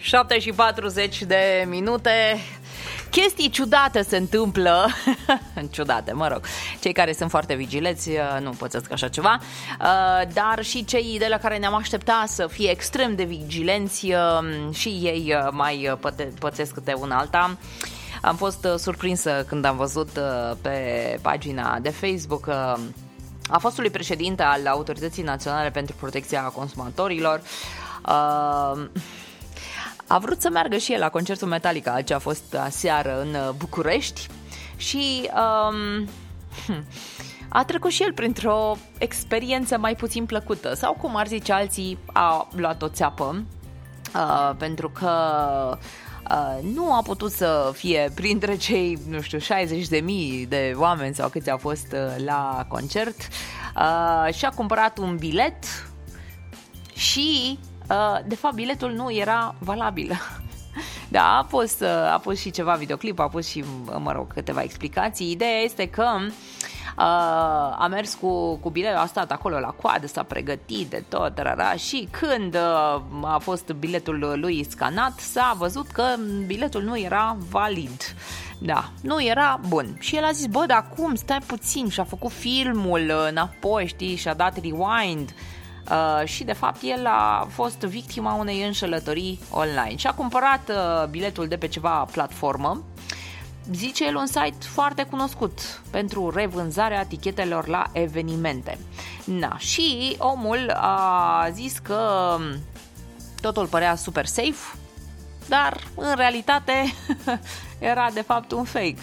7 și 40 de minute. Chestii ciudate se întâmplă. Ciudate, mă rog. Cei care sunt foarte vigileți nu pățesc așa ceva, dar și cei de la care ne-am aștepta să fie extrem de vigilenți și ei mai pățesc câte una alta. Am fost surprinsă când am văzut pe pagina de Facebook a fostului președinte al Autorității Naționale pentru Protecția Consumatorilor. A vrut să meargă și el la concertul Metallica, ce a fost aseară în București, și a trecut și el printr-o experiență mai puțin plăcută, sau cum ar zice alții, a luat o țeapă, pentru că nu a putut să fie printre cei, 60.000 de oameni sau câți au fost la concert, și a cumpărat un bilet și de fapt biletul nu era valabil. Da, a pus și ceva videoclip, a pus și, câteva explicații. Ideea este că a mers cu biletul, a stat acolo la coadă, s-a pregătit de tot, și când a fost biletul lui scanat, s-a văzut că biletul nu era valid. Da, nu era bun. Și el a zis, dar cum, stai puțin, și a făcut filmul înapoi, știi, și a dat rewind. Și de fapt el a fost victima unei înșelătorii online și a cumpărat biletul de pe ceva platformă, zice el, un site foarte cunoscut pentru revânzarea tichetelor la evenimente. Și omul a zis că totul părea super safe, dar în realitate era de fapt un fake.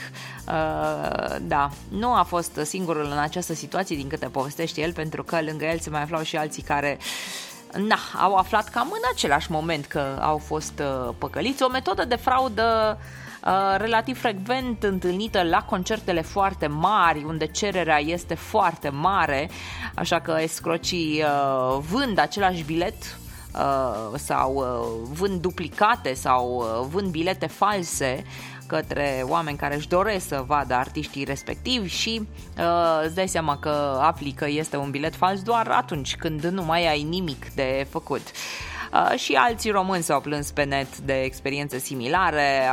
Da, nu a fost singurul în această situație, din câte povestește el, pentru că lângă el se mai aflau și alții care au aflat cam în același moment că au fost păcăliți. O metodă de fraudă relativ frecvent întâlnită la concertele foarte mari, unde cererea este foarte mare, așa că escrocii vând același bilet sau vând duplicate sau vând bilete false către oameni care își doresc să vadă artiștii respectivi și îți dai seama că afli că este un bilet fals doar atunci când nu mai ai nimic de făcut. Și alții români s-au plâns pe net de experiențe similare,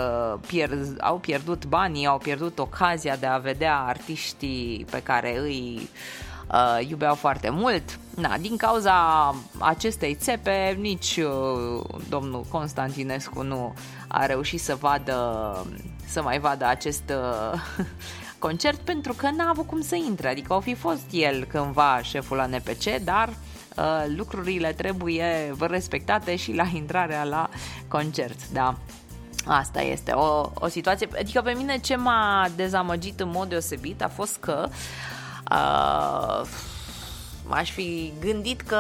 au pierdut banii, au pierdut ocazia de a vedea artiștii pe care îi iubeau foarte mult. Din cauza acestei țepe, nici domnul Constantinescu nu a reușit să mai vadă acest concert, pentru că n-a avut cum să intre. Adică o fi fost el cândva șeful la NPC, dar lucrurile trebuie respectate și la intrarea la concert. Da. Asta este o situație. Adică pe mine ce m-a dezamăgit în mod deosebit a fost că m-aș fi gândit că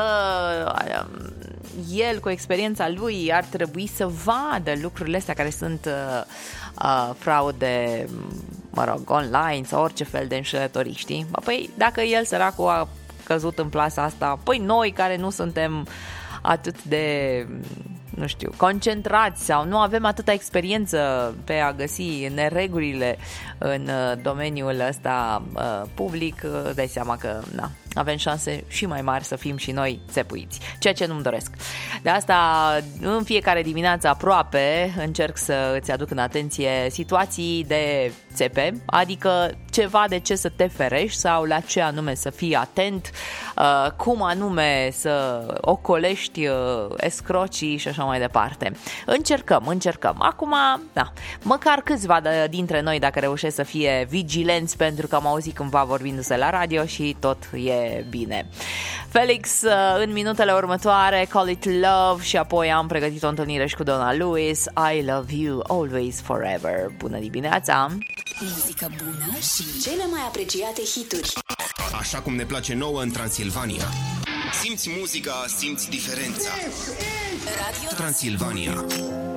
el, cu experiența lui, ar trebui să vadă lucrurile astea care sunt fraude, online sau orice fel de înșelătorii, știi? Păi dacă el, săracul, a căzut în plasa asta, păi noi care nu suntem atât de, concentrați sau nu avem atâta experiență pe a găsi neregulile în domeniul ăsta public, dai seama că avem șanse și mai mari să fim și noi țepuiți, ceea ce nu-mi doresc. De asta, în fiecare dimineață aproape, încerc să îți aduc în atenție situații de țepe, adică ceva de ce să te ferești sau la ce anume să fii atent, cum anume să ocolești escrocii și așa mai departe. Încercăm. Acum, măcar câțiva dintre noi, dacă reușesc să fie vigilenți, pentru că am auzit cândva vorbindu-se la radio și tot e bine. Felix, în minutele următoare, Call It Love, și apoi am pregătit o întâlnire și cu Donna Lewis, I Love You Always Forever. Bună dimineața! Muzică bună și cele mai apreciate hituri. Așa cum ne place nouă în Transilvania. Simți muzica, simți diferența. Radio Transilvania.